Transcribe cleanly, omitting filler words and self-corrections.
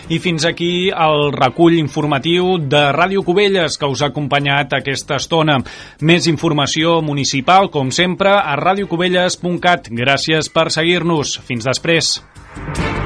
I fins aquí el recull informatiu de Ràdio Cubelles que us ha acompanyat aquesta estona. Més informació municipal, com sempre, a radiocubelles.cat. Gràcies per seguir-nos. Fins després.